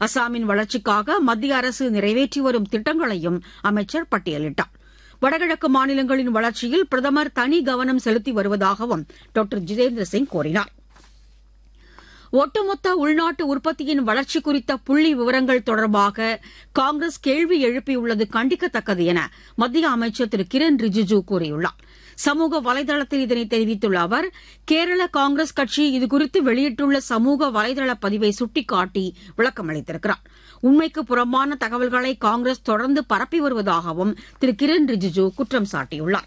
அசாமின் வளர்ச்சிக்காக மத்திய அரசு நிறைவேற்றி வரும் திட்டங்களையும் அமைச்சர் பட்டியலிட்டார். வடகிழக்கு மாநிலங்களின் வளர்ச்சியில் பிரதமர் தனி கவனம் செலுத்தி வருவதாகவும் டாக்டர் ஜிதேந்திர சிங் கூறினார். ஒட்டுமொத்த உள்நாட்டு உற்பத்தியின் வளர்ச்சி குறித்த புள்ளி விவரங்கள் தொடர்பாக காங்கிரஸ் கேள்வி எழுப்பியுள்ளது கண்டிக்கத்தக்கது என மத்திய அமைச்சர் திரு கிரண் ரிஜிஜூ கூறியுள்ளார். சமூக வலைதளத்தில் இதனை தெரிவித்துள்ள அவர், கேரள காங்கிரஸ் கட்சி இதுகுறித்து வெளியிட்டுள்ள சமூக வலைதள பதிவை சுட்டிக்காட்டி விளக்கமளித்திருக்கிறார். உண்மைக்கு புறம்பான தகவல்களை காங்கிரஸ் தொடர்ந்து பரப்பி வருவதாகவும் திரு கிரண் ரிஜிஜூ குற்றம் சாட்டியுள்ளார்.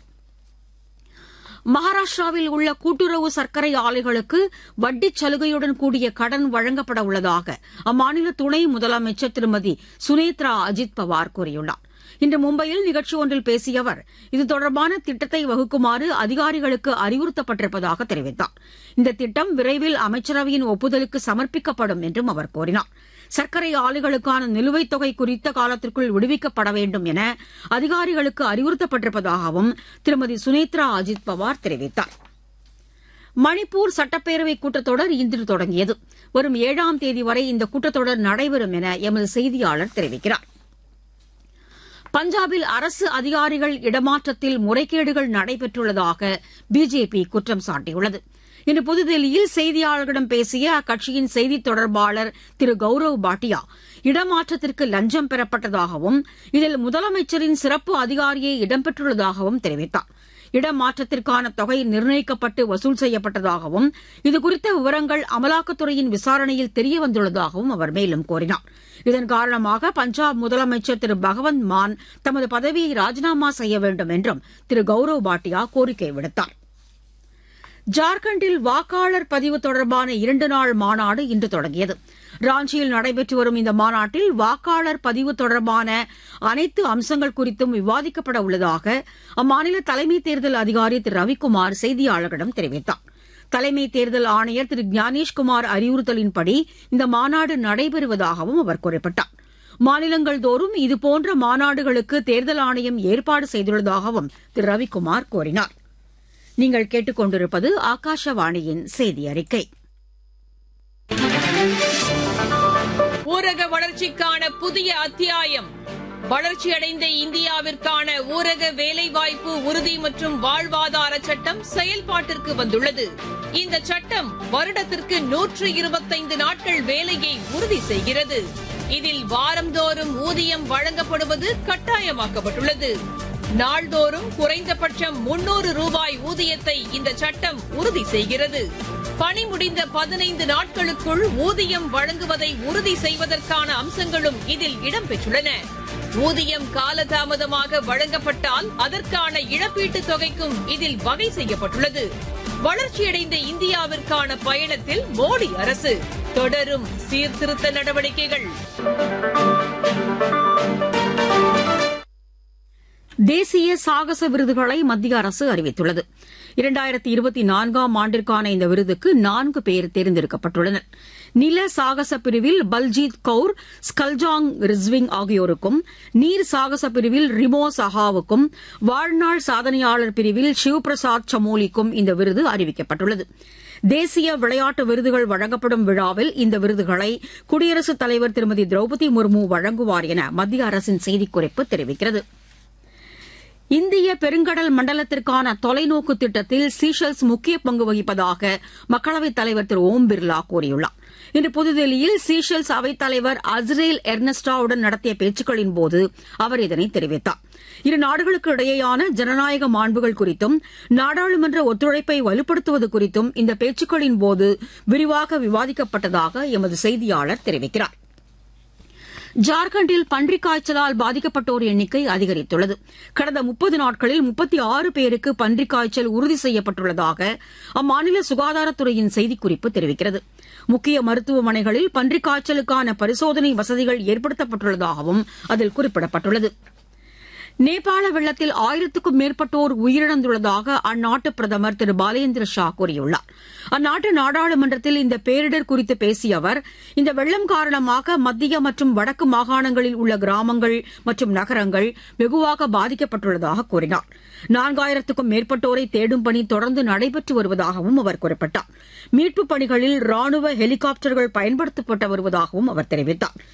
மகாராஷ்டிராவில் உள்ள கூட்டுறவு சர்க்கரை ஆலைகளுக்கு வட்டிச் சலுகையுடன் கூடிய கடன் வழங்கப்பட உள்ளதாக அம்மாநில துணை முதலமைச்சர் திருமதி சுனேத்ரா அஜித் பவார் கூறியுள்ளார். இன்று மும்பையில் நிகழ்ச்சி ஒன்றில் பேசிய அவர், இது தொடர்பான திட்டத்தை வகுக்குமாறு அதிகாரிகளுக்கு அறிவுறுத்தப்பட்டிருப்பதாக தெரிவித்தார். இந்த திட்டம் விரைவில் அமைச்சரவையின் ஒப்புதலுக்கு சமர்ப்பிக்கப்படும் என்றும் அவர் கூறினார். சர்க்கரை ஆலைகளுக்கான நிலுவைத் தொகை குறித்த காலத்திற்குள் விடுவிக்கப்பட வேண்டும் என அதிகாரிகளுக்கு அறிவுறுத்தப்பட்டிருப்பதாகவும் திருமதி சுனேத்ரா அஜித் பவார் தெரிவித்தார். மணிப்பூர் சட்டப்பேரவைக் கூட்டத்தொடர் இன்று தொடங்கியது. வரும் 7ஆம் தேதி வரை இந்த கூட்டத்தொடர் நடைபெறும் என எமது செய்தியாளர் தெரிவிக்கிறார். பஞ்சாபில் அரசு அதிகாரிகள் இடமாற்றத்தில் முறைகேடுகள் நடைபெற்றுள்ளதாக பிஜேபி குற்றம் சாட்டியுள்ளது. இன்று புதுதில்லியில் செய்தியாளர்களிடம் பேசிய அக்கட்சியின் செய்தித் தொடர்பாளர் திரு கௌரவ் பாட்டியா, இடமாற்றத்திற்கு லஞ்சம் பெறப்பட்டதாகவும் இதில் முதலமைச்சரின் சிறப்பு அதிகாரியே இடம்பெற்றுள்ளதாகவும் தெரிவித்தார். இடமாற்றத்திற்கான தொகை நிர்ணயிக்கப்பட்டு வசூல் செய்யப்பட்டதாகவும் இதுகுறித்த விவரங்கள் அமலாக்கத்துறையின் விசாரணையில் தெரியவந்துள்ளதாகவும் அவர் மேலும் கூறினார். இதன் காரணமாக பஞ்சாப் முதலமைச்சர் திரு பகவந்த் மான் தமது பதவியை ராஜினாமா செய்ய வேண்டும் என்றும் திரு கௌரவ் பாட்டியா கோரிக்கை விடுத்தார். ஜார்க்கண்டில் வாக்காளர் பதிவு தொடர்பான 2 நாள் மாநாடு இன்று தொடங்கியது. ராஞ்சியில் நடைபெற்று வரும் இந்த மாநாட்டில் வாக்காளர் பதிவு தொடர்பான அனைத்து அம்சங்கள் குறித்தும் விவாதிக்கப்பட உள்ளதாக அம்மாநில தலைமை தேர்தல் அதிகாரி திரு ரவிக்குமார் செய்தியாளர்களிடம் தெரிவித்தார். தலைமை தேர்தல் ஆணையர் திரு ஞானேஷ்குமார் அறிவுறுத்தலின்படி இந்த மாநாடு நடைபெறுவதாகவும் அவர் குறிப்பிட்டார். மாநிலங்கள் தோறும் இதுபோன்ற மாநாடுகளுக்கு தேர்தல் ஆணையம் ஏற்பாடு செய்துள்ளதாகவும் திரு ரவிக்குமார் கூறினார். நீங்கள் கேட்டுக்கொண்டிருப்பது ஆகாஷவாணியின் செய்தி அறிக்கை. ஊரக வளர்ச்சிக்கான புதிய அத்தியாயம். வளர்ச்சியடைந்த இந்தியாவிற்கான ஊரக வேலைவாய்ப்பு உறுதி மற்றும் வாழ்வாதார சட்டம் செயல்பாட்டிற்கு வந்துள்ளது. இந்த சட்டம் வருடத்திற்கு 125 நாட்கள் வேலையை உறுதி செய்கிறது. இதில் வாரந்தோறும் ஊதியம் வழங்கப்படுவது கட்டாயமாக்கப்பட்டுள்ளது. நாள்தோறும் குறைந்தபட்சம் 300 ரூபாய் ஊதியத்தை இந்த சட்டம் உறுதி செய்கிறது. பணி முடிந்த 15 நாட்களுக்குள் ஊதியம் வழங்குவதை உறுதி செய்வதற்கான அம்சங்களும் இதில் இடம்பெற்றுள்ளன. ஊதியம் காலதாமதமாக வழங்கப்பட்டால் அதற்கான இழப்பீட்டுத் தொகைக்கும் இதில் வகை செய்யப்பட்டுள்ளது. வளர்ச்சியடைந்த இந்தியாவிற்கான பயணத்தில் மோடி அரசு தொடரும் சீர்திருத்த நடவடிக்கைகள். தேசிய சாகச விருதுகளை மத்திய அரசு அறிவித்துள்ளது. 2024ஆம் ஆண்டிற்கான இந்த விருதுக்கு 4 பேர் தேர்ந்தெடுக்கப்பட்டுள்ளனர். நில சாகச பிரிவில் பல்ஜீத் கவுர், ஸ்கல்ஜாங் ரிஸ்விங் ஆகியோருக்கும், நீர் சாகச பிரிவில் ரிமோ சஹாவுக்கும், வாழ்நாள் சாதனையாளர் பிரிவில் சிவ்பிரசாத் சமோலிக்கும் இந்த விருது அறிவிக்கப்பட்டுள்ளது. தேசிய விளையாட்டு விருதுகள் வழங்கப்படும் விழாவில் இந்த விருதுகளை குடியரசுத் தலைவர் திருமதி திரௌபதி முர்மு வழங்குவார் என மத்திய அரசின் செய்திக்குறிப்பு தெரிவிக்கிறது. இந்திய பெருங்கடல் மண்டலத்திற்கான தொலைநோக்கு திட்டத்தில் சீஷெல்ஸ் முக்கிய பங்கு வகிப்பதாக மக்களவைத் தலைவர் திரு ஓம் பிர்லா கூறியுள்ளார். இன்று புதுதில்லியில் சீஷெல்ஸ் அவைத் தலைவர் அஸ்ரேல் எர்னஸ்டாவுடன் நடத்திய பேச்சுக்களின்போது அவர் இதனை தெரிவித்தார். இரு நாடுகளுக்கு இடையேயான ஜனநாயக மாண்புகள் குறித்தும் நாடாளுமன்ற ஒத்துழைப்பை வலுப்படுத்துவது குறித்தும் இந்த பேச்சுக்களின்போது விரிவாக விவாதிக்கப்பட்டதாக எமது செய்தியாளர் தெரிவிக்கிறார். ஜார்க்கண்டில் பன்றிக் காய்ச்சலால் பாதிக்கப்பட்டோர் எண்ணிக்கை அதிகரித்துள்ளது. கடந்த 30 நாட்களில் 36 பேருக்கு பன்றிக் காய்ச்சல் உறுதி செய்யப்பட்டுள்ளதாக அம்மாநில சுகாதாரத்துறையின் செய்திக்குறிப்பு தெரிவிக்கிறது. முக்கிய மருத்துவமனைகளில் பன்றிக் காய்ச்சலுக்கான பரிசோதனை வசதிகள் ஏற்படுத்தப்பட்டுள்ளதாகவும் அதில் குறிப்பிடப்பட்டுள்ளது. நேபாள வெள்ளத்தில் 1000க்கும் மேற்பட்டோர் உயிரிழந்துள்ளதாக அந்நாட்டு பிரதமர் திரு பாலேந்திர ஷா கூறியுள்ளார். அந்நாட்டு நாடாளுமன்றத்தில் இந்த பேரிடர் குறித்து பேசிய அவர், இந்த வெள்ளம் காரணமாக மத்திய மற்றும் வடக்கு மாகாணங்களில் உள்ள கிராமங்கள் மற்றும் நகரங்கள் வெகுவாக பாதிக்கப்பட்டுள்ளதாக கூறினார். 4000க்கும் மேற்பட்டோரை தேடும் பணி தொடர்ந்து நடைபெற்று வருவதாகவும் அவர் குறிப்பிட்டார். மீட்புப் பணிகளில் ராணுவ ஹெலிகாப்டர்கள் பயன்படுத்தப்பட்டு வருவதாகவும் அவர் தெரிவித்தார்.